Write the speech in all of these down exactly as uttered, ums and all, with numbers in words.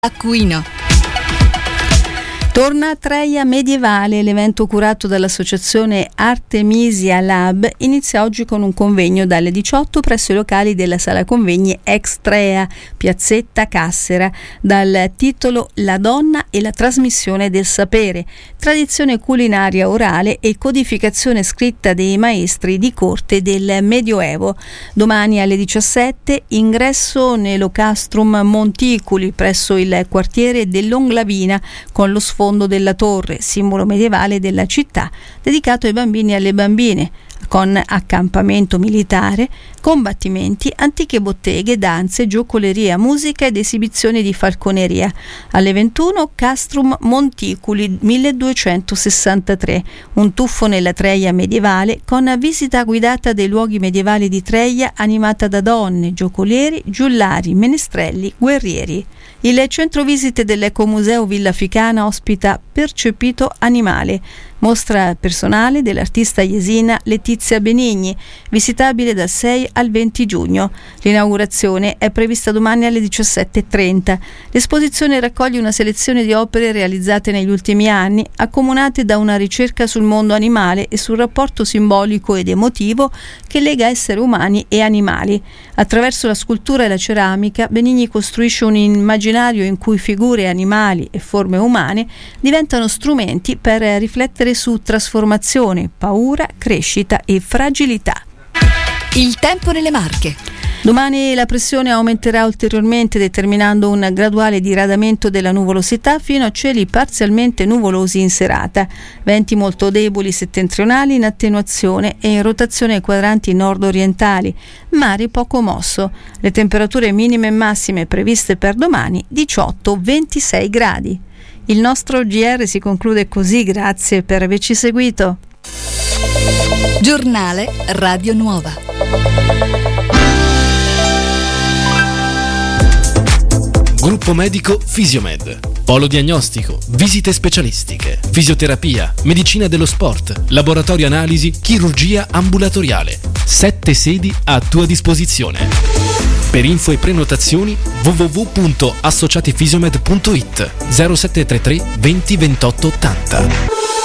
Acquino. Torna Treia Medievale, l'evento curato dall'associazione Artemisia Lab inizia oggi con un convegno dalle diciotto presso i locali della sala convegni ex Trea, piazzetta Cassera, dal titolo La donna e la trasmissione del sapere, tradizione culinaria orale e codificazione scritta dei maestri di corte del Medioevo. Domani alle diciassette ingresso nell'Ocastrum Monticuli presso il quartiere dell'Onglavina con lo sfondo della torre, simbolo medievale della città, dedicato ai bambini e alle bambine, con accampamento militare, combattimenti, antiche botteghe, danze, giocoleria, musica ed esibizioni di falconeria. Alle ventuno Castrum Monticuli milleduecentosessantatré, un tuffo nella Treia medievale con visita guidata dei luoghi medievali di Treia animata da donne, giocolieri, giullari, menestrelli, guerrieri. Il centro visite dell'Ecomuseo Villa Ficana ospita Percepito Animale, mostra personale dell'artista jesina Letizia Benigni, visitabile dal sei al venti giugno. L'inaugurazione è prevista domani alle diciassette e trenta. L'esposizione raccoglie una selezione di opere realizzate negli ultimi anni, accomunate da una ricerca sul mondo animale e sul rapporto simbolico ed emotivo che lega esseri umani e animali. Attraverso la scultura e la ceramica, Benigni costruisce un immaginario in cui figure animali e forme umane diventano strumenti per riflettere su trasformazione, paura, crescita e fragilità. Il tempo nelle Marche. Domani la pressione aumenterà ulteriormente, determinando un graduale diradamento della nuvolosità fino a cieli parzialmente nuvolosi in serata. Venti molto deboli settentrionali in attenuazione e in rotazione ai quadranti nord-orientali. Mare poco mosso. Le temperature minime e massime previste per domani diciotto ventisei gradi. Il nostro G R si conclude così, grazie per averci seguito. Giornale Radio Nuova. Gruppo medico Fisiomed. Polo diagnostico, visite specialistiche, fisioterapia, medicina dello sport, laboratorio analisi, chirurgia ambulatoriale. Sette sedi a tua disposizione. Per info e prenotazioni w w w punto associatifisiomed punto i t zero sette tre tre venti ventotto ottanta.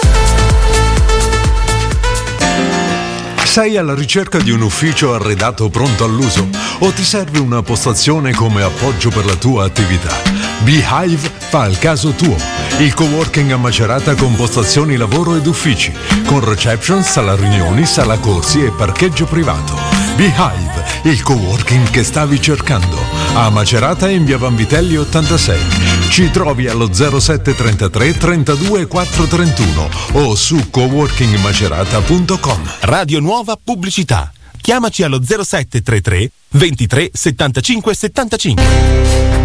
Sei alla ricerca di un ufficio arredato pronto all'uso o ti serve una postazione come appoggio per la tua attività? Beehive fa il caso tuo. Il coworking a Macerata con postazioni lavoro ed uffici, con reception, sala riunioni, sala corsi e parcheggio privato. Beehive, il coworking che stavi cercando. A Macerata in via Vanvitelli ottantasei. Ci trovi allo zero sette trentatré trentadue quattro trentuno o su coworking macerata punto com. Radio Nuova Pubblicità. Chiamaci allo zero sette tre tre ventitré settantacinque settantacinque.